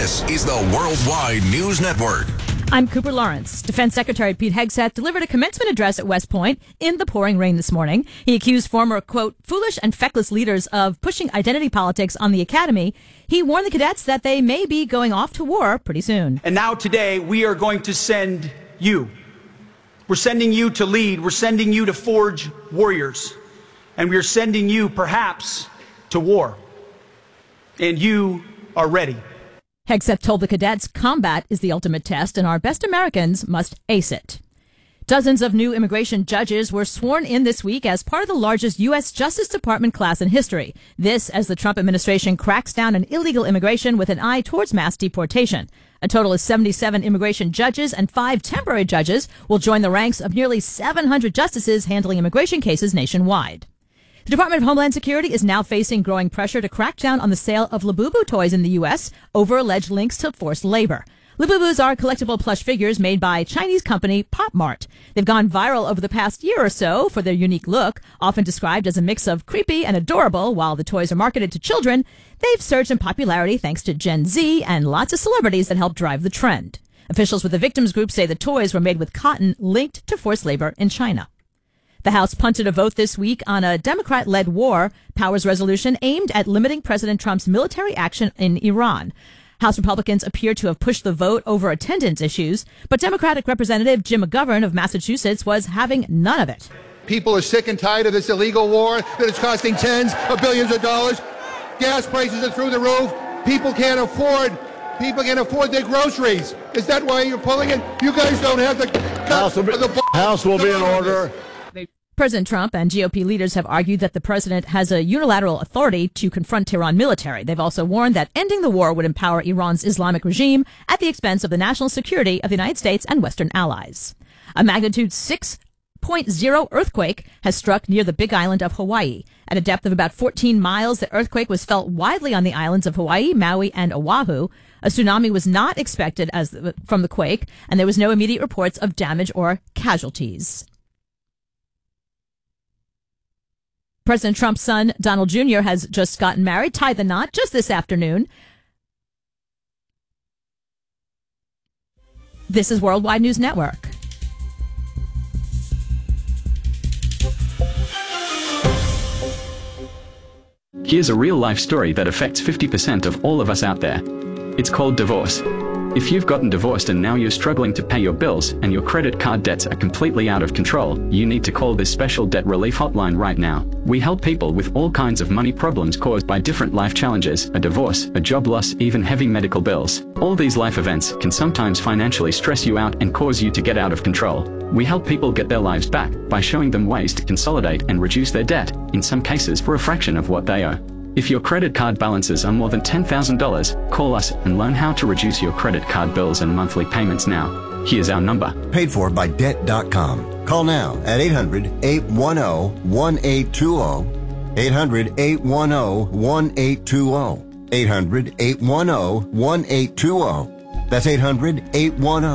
This is the Worldwide News Network. I'm Cooper Lawrence. Defense Secretary Pete Hegseth delivered a commencement address at West Point in the pouring rain this morning. He accused former, quote, foolish and feckless leaders of pushing identity politics on the academy. He warned the cadets that they may be going off to war pretty soon. And now today we are going to send you. We're sending you to lead. We're sending you to forge warriors. And we're sending you perhaps to war. And you are ready. Hegseth told the cadets combat is the ultimate test and our best Americans must ace it. Dozens of new immigration judges were sworn in this week as part of the largest U.S. Justice Department class in history. This as the Trump administration cracks down on illegal immigration with an eye towards mass deportation. A total of 77 immigration judges and 5 temporary judges will join the ranks of nearly 700 justices handling immigration cases nationwide. The Department of Homeland Security is now facing growing pressure to crack down on the sale of Labubu toys in the U.S. over alleged links to forced labor. Labubus are collectible plush figures made by Chinese company Pop Mart. They've gone viral over the past year or so for their unique look, often described as a mix of creepy and adorable. While the toys are marketed to children, they've surged in popularity thanks to Gen Z and lots of celebrities that help drive the trend. Officials with the victims group say the toys were made with cotton linked to forced labor in China. The House punted a vote this week on a Democrat-led war powers resolution aimed at limiting President Trump's military action in Iran. House Republicans appear to have pushed the vote over attendance issues, but Democratic Representative Jim McGovern of Massachusetts was having none of it. People are sick and tired of this illegal war that is costing tens of billions of dollars. Gas prices are through the roof. People can't afford their groceries. Is that why you're pulling it? You guys don't have the House will be in order. President Trump and GOP leaders have argued that the president has a unilateral authority to confront Tehran military. They've also warned that ending the war would empower Iran's Islamic regime at the expense of the national security of the United States and Western allies. A magnitude 6.0 earthquake has struck near the Big Island of Hawaii. At a depth of about 14 miles, the earthquake was felt widely on the islands of Hawaii, Maui, and Oahu. A tsunami was not expected from the quake, and there was no immediate reports of damage or casualties. President Trump's son, Donald Jr., has just gotten married, tied the knot just this afternoon. This is Worldwide News Network. Here's a real-life story that affects 50% of all of us out there. It's called divorce. If you've gotten divorced and now you're struggling to pay your bills and your credit card debts are completely out of control, you need to call this special debt relief hotline right now. We help people with all kinds of money problems caused by different life challenges, a divorce, a job loss, even heavy medical bills. All these life events can sometimes financially stress you out and cause you to get out of control. We help people get their lives back by showing them ways to consolidate and reduce their debt, in some cases for a fraction of what they owe. If your credit card balances are more than $10,000, call us and learn how to reduce your credit card bills and monthly payments now. Here's our number. Paid for by Debt.com. Call now at 800-810-1820. 800-810-1820. 800-810-1820. That's 800-810.